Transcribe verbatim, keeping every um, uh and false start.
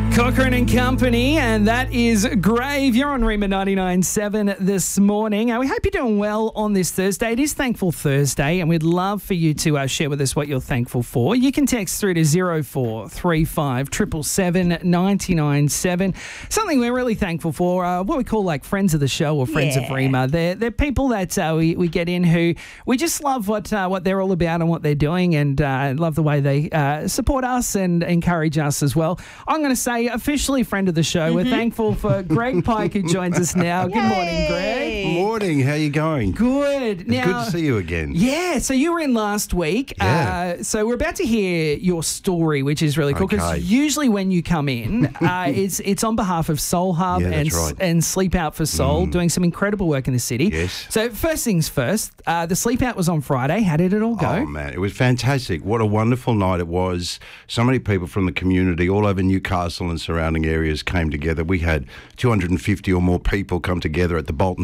Cochrane and Company, and that is Grave. You're on Rima ninety-nine point seven this morning. Uh, we hope you're doing well on this Thursday. It is Thankful Thursday, and we'd love for you to uh, share with us what you're thankful for. You can text through to zero four three five seven seven seven nine nine seven. Something we're really thankful for, uh, what we call like friends of the show or friends Yeah. of Rima. They're, they're people that uh, we, we get in who we just love what uh, what they're all about and what they're doing, and uh, love the way they uh, support us and encourage us as well. I'm going to say officially friend of the show. Mm-hmm. We're thankful for Greg Pike, who joins us now. Good morning, Greg. Morning, how you going? Good. It's Now, good to see you again. yeah, so you were in last week. Yeah. Uh, so we're about to hear your story, which is really cool, because Okay. usually when you come in, uh, it's it's on behalf of Soul Hub Yeah, and that's right. and Sleep Out for Soul, doing some incredible work in the city. Yes. So first things first, uh, the Sleep Out was on Friday. How did it all go? Oh, man, it was fantastic. What a wonderful night it was. So many people from the community all over Newcastle and surrounding areas came together. We had two hundred fifty or more people come together at the Bolton